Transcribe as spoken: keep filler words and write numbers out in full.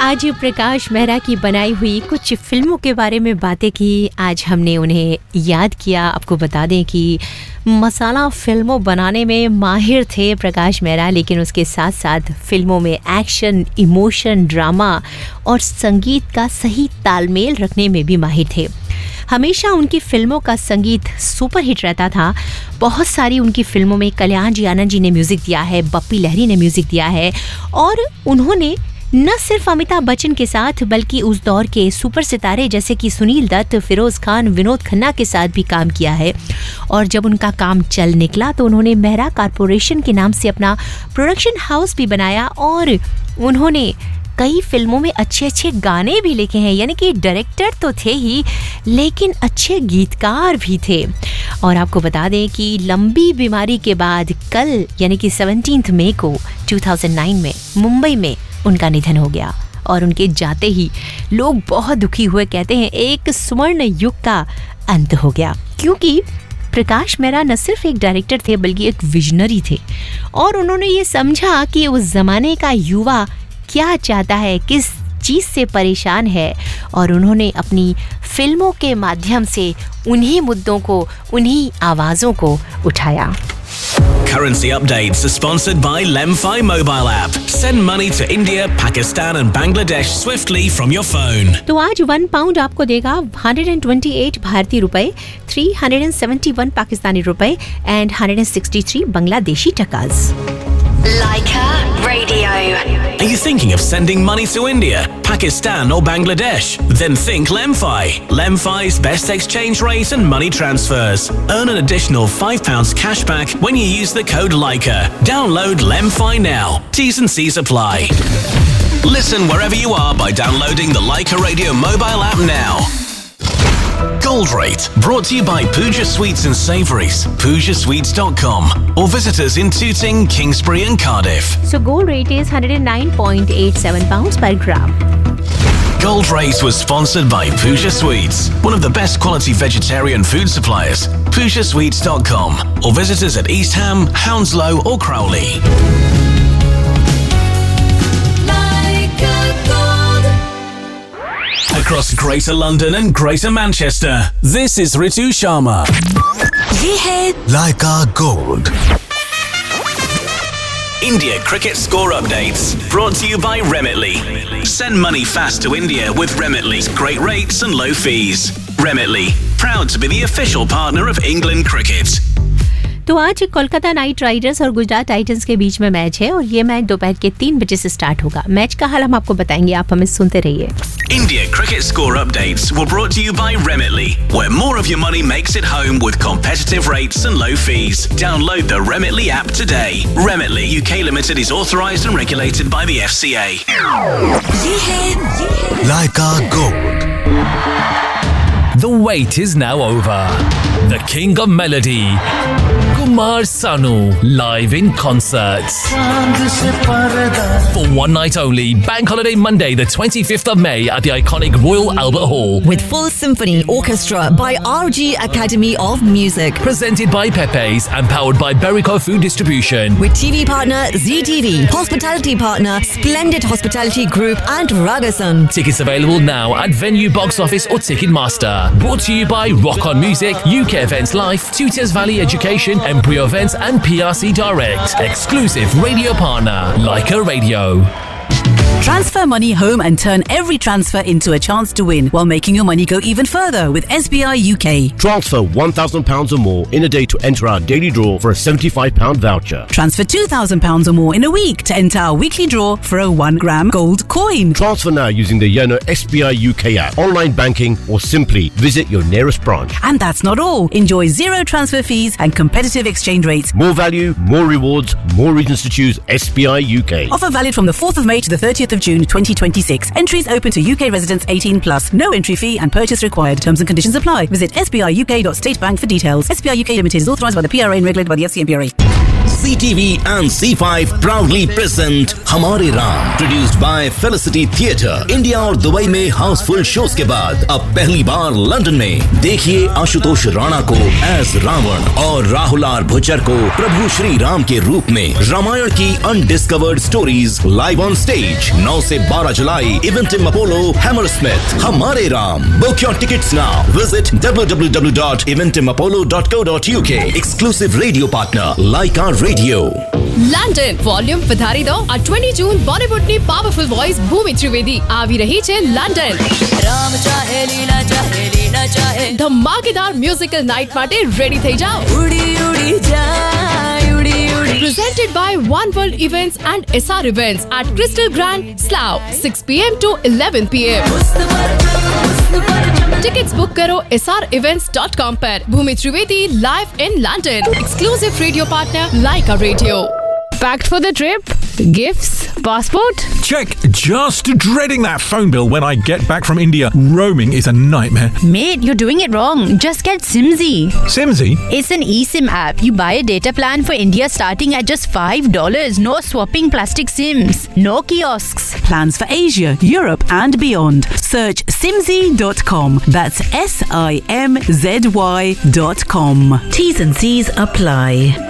आज प्रकाश मेहरा की बनाई हुई कुछ फिल्मों के बारे में बातें की, आज हमने उन्हें याद किया। आपको बता दें कि मसाला फिल्मों बनाने में माहिर थे प्रकाश मेहरा, लेकिन उसके साथ साथ फिल्मों में एक्शन, इमोशन, ड्रामा और संगीत का सही तालमेल रखने में भी माहिर थे। हमेशा उनकी फिल्मों का संगीत सुपर हिट रहता था। बहुत सारी उनकी फिल्मों में कल्याण जी आनंद जी ने म्यूज़िक दिया है, बप्पी लहरी ने म्यूज़िक दिया है और उन्होंने न सिर्फ अमिताभ बच्चन के साथ बल्कि उस दौर के सुपर सितारे जैसे कि सुनील दत्त, फिरोज खान, विनोद खन्ना के साथ भी काम किया है। और जब उनका काम चल निकला तो उन्होंने मेहरा कॉरपोरेशन के नाम से अपना प्रोडक्शन हाउस भी बनाया और उन्होंने कई फिल्मों में अच्छे अच्छे गाने भी लिखे हैं। यानी कि डायरेक्टर तो थे ही लेकिन अच्छे गीतकार भी थे। और आपको बता दें कि लंबी बीमारी के बाद कल यानी कि सत्रह मई को दो हज़ार नौ में मुंबई में उनका निधन हो गया और उनके जाते ही लोग बहुत दुखी हुए। कहते हैं एक स्वर्ण युग का अंत हो गया, क्योंकि प्रकाश मेहरा न सिर्फ एक डायरेक्टर थे बल्कि एक विजनरी थे और उन्होंने ये समझा कि उस जमाने का युवा क्या चाहता है, किस चीज़ से परेशान है और उन्होंने अपनी फिल्मों के माध्यम से उन्हीं मुद्दों को, उन्हीं आवाज़ों को उठाया। Currency updates are sponsored by Lemfi mobile app. Send money to India, Pakistan and Bangladesh swiftly from your phone. तो आज वन पाउंड आपको देगा एक सौ अट्ठाईस भारतीय रुपए, तीन सौ इकहत्तर पाकिस्तानी रुपए एंड एक सौ तिरसठ Bangladeshi टकास। Leica Radio. Are you thinking of sending money to India, Pakistan or Bangladesh? Then think Lemfi. Lemfi's best exchange rate and money transfers. Earn an additional five pounds cash back when you use the code Leica. Download Lemfi now. T's and C's apply. Listen wherever you are by downloading the Leica Radio mobile app now. Gold Rate, brought to you by Pooja Sweets and Savouries, pooja sweets dot com, or visitors in Tooting, Kingsbury and Cardiff. So gold rate is one oh nine point eight seven pounds per gram. Gold Rate was sponsored by Pooja Sweets, one of the best quality vegetarian food suppliers. pooja sweets dot com, or visitors at East Ham, Hounslow or Crowley. Across Greater London and Greater Manchester, this is Ritu Sharma. ये है Leica Gold. India cricket score updates brought to you by Remitly. Send money fast to India with Remitly's great rates and low fees. Remitly, proud to be the official partner of England Cricket. तो आज Kolkata night Riders और Gujarat Titans के बीच में match है और ये match दोपहर के तीन बजे से स्टार्ट होगा। मैच का हाल हम आपको बताएंगे, आप हमें सुनते रहिए। India cricket score updates were brought to you by Remitly, where more of your money makes it home with competitive rates and low fees. Download the Remitly app today. Remitly U K Limited is authorised and regulated by the F C A. ये है Leica Gold. The wait is now over. The King of Melody, Kumar Sanu, live in concert. For one night only, Bank Holiday Monday, the twenty-fifth of May at the iconic Royal Albert Hall. With full symphony orchestra by R G Academy of Music. Presented by Pepe's and powered by Berico Food Distribution. With T V partner Z T V, hospitality partner Splendid Hospitality Group and Ragasan. Tickets available now at Venue Box Office or Ticketmaster. Brought to you by Rock On Music, U K Events Life, Tutors Valley Education, Embryo Events and P R C Direct. Exclusive radio partner, Leica Radio. Transfer money home and turn every transfer into a chance to win while making your money go even further with S B I U K. Transfer one thousand pounds or more in a day to enter our daily draw for a seventy-five pound voucher. Transfer two thousand pounds or more in a week to enter our weekly draw for a one gram gold coin. Transfer now using the Yono S B I U K app, online banking or simply visit your nearest branch. And that's not all. Enjoy zero transfer fees and competitive exchange rates. More value, more rewards, more reasons to choose S B I U K. Offer valid from the fourth of May to the thirtieth of June twenty twenty-six. Entries open to U K residents eighteen plus. No entry fee and purchase required. Terms and conditions apply. Visit s b i u k dot state bank for details. S B I U K Limited is authorised by the P R A and regulated by the F C M P R A. Z Z T V and C five proudly present हमारे Ram, produced by Felicity Theatre. India और Dubai में Housefull shows के बाद अब पहली बार London में देखिए आशुतोष राणा को एज रावण और राहुल आर भुजर को प्रभु श्री राम के रूप में। रामायण की undiscovered stories live on stage नौ से बारह जुलाई इवेंटिम अपोलो हैमरस्मिथ। हमारे Ram, book your tickets now, visit W W W dot इवेंटिम Apollo dot co dot U के। एक्सक्लूसिव रेडियो पार्टनर लाइका रेडियो। લંડન વોલ્યુમ વધારી દો। આ ટ્વેન્ટી જૂન બોલિવૂડની પાવરફુલ વોઇસ ભૂમિ ત્રિવેદી આવી રહી છે લંડન। રામ ચાહે લીલા ચાહે લીલા ચાહે ધમાકેદાર મ્યુઝિકલ નાઇટ માટે રેડી થઈ જાઓ। ઉડી ઉડી જાય ઉડી ઉડી presented by One World Events and S R Events at Crystal Grand Slough six p m to eleven p m tickets book करो S R events dot com पर। भूमि Trivedi live in London, exclusive radio partner Lyca radio. Packed for the trip? Gifts? Passport? Check. Just dreading that phone bill when I get back from India. Roaming is a nightmare. Mate, you're doing it wrong. Just get Simzy. Simzy? It's an eSIM app. You buy a data plan for India starting at just five dollars. No swapping plastic SIMs. No kiosks. Plans for Asia, Europe and beyond. Search simzy dot com. That's S I M Z Y dot com. T's and C's apply.